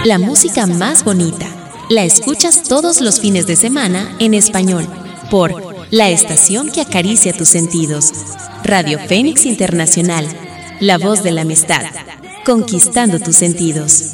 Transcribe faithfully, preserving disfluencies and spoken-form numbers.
La música más bonita la escuchas todos los fines de semana en español por la estación que acaricia tus sentidos. Radio Fénix Internacional, la voz de la amistad, conquistando tus sentidos.